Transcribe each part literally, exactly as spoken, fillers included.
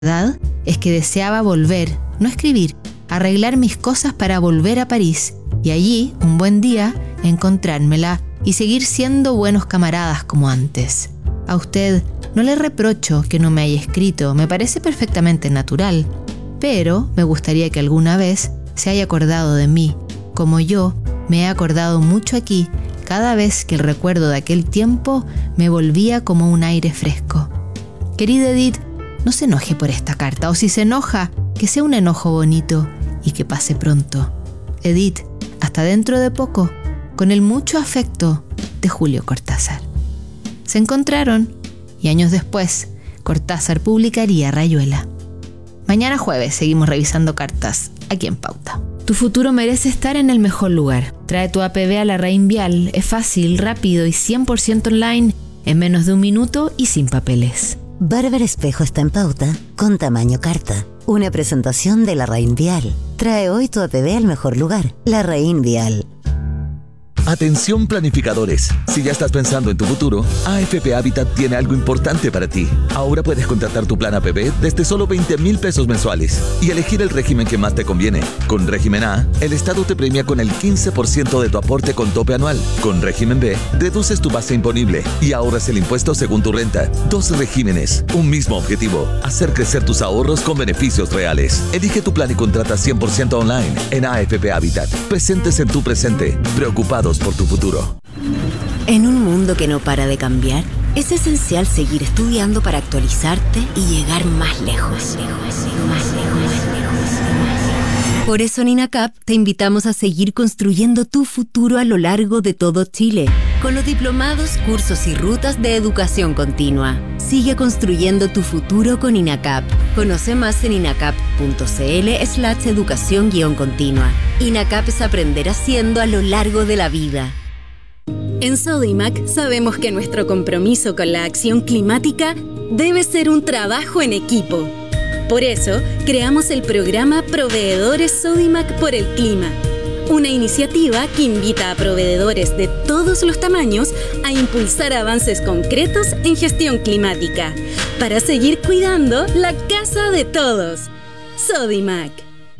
La verdad es que deseaba volver, no escribir, arreglar mis cosas para volver a París y allí, un buen día, encontrármela y seguir siendo buenos camaradas como antes. A usted no le reprocho que no me haya escrito, me parece perfectamente natural, pero me gustaría que alguna vez se haya acordado de mí, como yo me he acordado mucho aquí, cada vez que el recuerdo de aquel tiempo me volvía como un aire fresco. Querida Edith, no se enoje por esta carta, o si se enoja, que sea un enojo bonito y que pase pronto. Edith, hasta dentro de poco, con el mucho afecto de Julio Cortázar. Se encontraron y años después, Cortázar publicaría Rayuela. Mañana jueves seguimos revisando cartas aquí en Pauta. Tu futuro merece estar en el mejor lugar. Trae tu A P B a la Reinvial. Es fácil, rápido y cien por ciento online, en menos de un minuto y sin papeles. Bárbara Espejo está en Pauta con tamaño carta. Una presentación de la Reinvial. Trae hoy tu A P B al mejor lugar. La Reinvial. Atención planificadores, si ya estás pensando en tu futuro, A F P Habitat tiene algo importante para ti. Ahora puedes contratar tu plan A P B desde solo veinte mil pesos mensuales y elegir el régimen que más te conviene. Con régimen A, el Estado te premia con el quince por ciento de tu aporte con tope anual. Con régimen B, reduces tu base imponible y ahorras el impuesto según tu renta. Dos regímenes, un mismo objetivo, hacer crecer tus ahorros con beneficios reales. Elige tu plan y contrata cien por ciento online en A F P Habitat. Presentes en tu presente, preocupados por tu futuro. En un mundo que no para de cambiar, es esencial seguir estudiando para actualizarte y llegar más lejos. Más lejos, más lejos, más lejos. Por eso en INACAP te invitamos a seguir construyendo tu futuro a lo largo de todo Chile, con los diplomados, cursos y rutas de educación continua. Sigue construyendo tu futuro con INACAP. Conoce más en inacap.cl slash educación guión continua. INACAP es aprender haciendo a lo largo de la vida. En Sodimac sabemos que nuestro compromiso con la acción climática debe ser un trabajo en equipo. Por eso, creamos el programa Proveedores Sodimac por el Clima, una iniciativa que invita a proveedores de todos los tamaños a impulsar avances concretos en gestión climática, para seguir cuidando la casa de todos. Sodimac.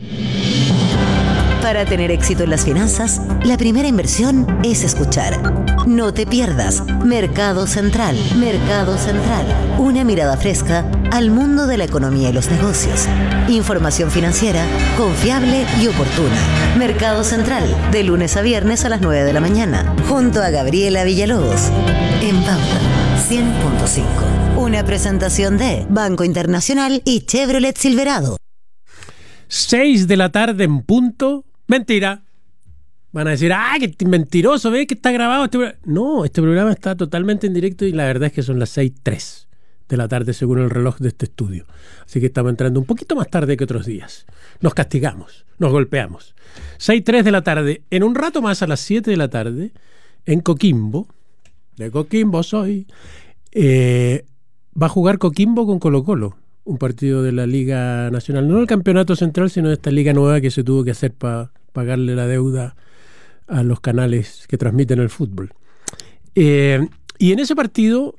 Para tener éxito en las finanzas, la primera inversión es escuchar. No te pierdas Mercado Central. Mercado Central. Una mirada fresca al mundo de la economía y los negocios. Información financiera confiable y oportuna. Mercado Central, de lunes a viernes a las nueve de la mañana, junto a Gabriela Villalobos. En Pauta cien punto cinco. Una presentación de Banco Internacional y Chevrolet Silverado. seis de la tarde en punto. Mentira. Van a decir, ¡ah, qué mentiroso! ¿Ves que está grabado este programa? No, este programa está totalmente en directo y la verdad es que son las seis tres de la tarde según el reloj de este estudio. Así que estamos entrando un poquito más tarde que otros días. Nos castigamos, nos golpeamos. seis tres de la tarde. En un rato más, a las siete de la tarde, en Coquimbo, de Coquimbo soy, eh, va a jugar Coquimbo con Colo-Colo. Un partido de la Liga Nacional, no el Campeonato Central, sino de esta liga nueva que se tuvo que hacer para pagarle la deuda a los canales que transmiten el fútbol. Eh, y en ese partido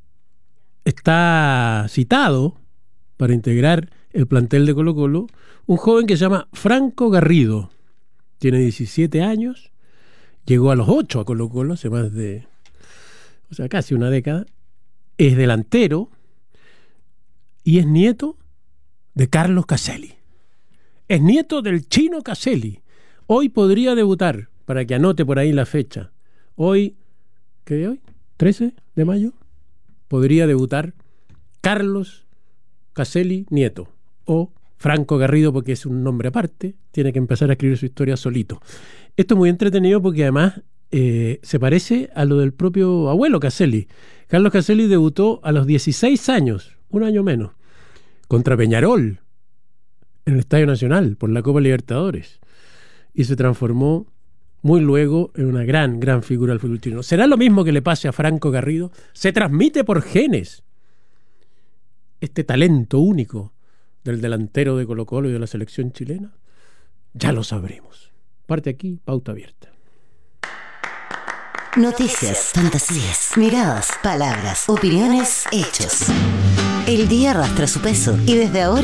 está citado para integrar el plantel de Colo-Colo un joven que se llama Franco Garrido. Tiene diecisiete años, llegó a los ocho a Colo-Colo hace más de, o sea, casi una década. Es delantero y es nieto de Carlos Caselli. Es nieto del chino Caselli. Hoy podría debutar, para que anote por ahí la fecha. Hoy, ¿qué día hoy? ¿trece de mayo? Podría debutar Carlos Caselli nieto. O Franco Garrido, porque es un nombre aparte. Tiene que empezar a escribir su historia solito. Esto es muy entretenido porque además eh, se parece a lo del propio abuelo Caselli. Carlos Caselli debutó a los dieciséis años, un año menos, contra Peñarol, en el Estadio Nacional, por la Copa Libertadores. Y se transformó muy luego en una gran, gran figura del fútbol chileno. ¿Será lo mismo que le pase a Franco Garrido? ¿Se transmite por genes este talento único del delantero de Colo-Colo y de la selección chilena? Ya lo sabremos. Parte aquí, Pauta Abierta. Noticias, fantasías, miradas, palabras, opiniones, hechos. El día arrastra su peso y desde ahora